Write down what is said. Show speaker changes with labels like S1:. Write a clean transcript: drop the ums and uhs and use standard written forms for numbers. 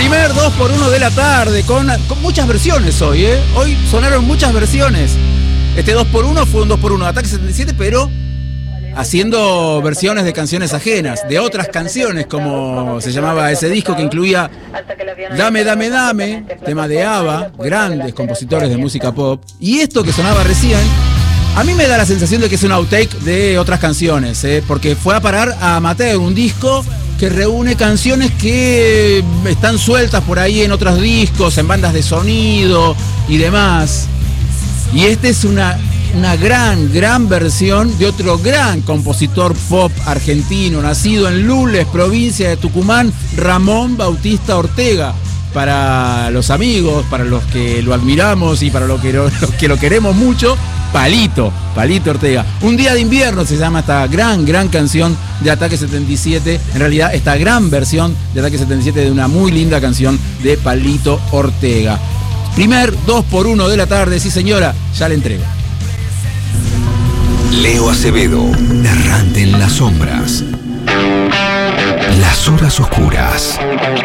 S1: Primer 2x1 de la tarde, con muchas versiones hoy, ¿eh? Hoy sonaron muchas versiones. Este 2x1 fue un 2x1 de Ataque 77, pero haciendo versiones de canciones ajenas, de otras canciones, como se llamaba ese disco que incluía Dame, Dame, Dame, tema de ABBA, grandes compositores de música pop. Y esto que sonaba recién, a mí me da la sensación de que es un outtake de otras canciones, porque fue a parar a Amateur, un disco que reúne canciones que están sueltas por ahí en otros discos, en bandas de sonido y demás. Y esta es una gran versión de otro gran compositor pop argentino, nacido en Lules, provincia de Tucumán, Ramón Bautista Ortega. Para los amigos, para los que lo admiramos y para los que lo queremos mucho, Palito Ortega. Un día de invierno se llama esta gran canción de Ataque 77. En realidad, esta gran versión de Ataque 77 de una muy linda canción de Palito Ortega. Primer 2x1 de la tarde, sí señora, ya le entrego.
S2: Leo Acevedo, errante en las sombras. Las horas oscuras.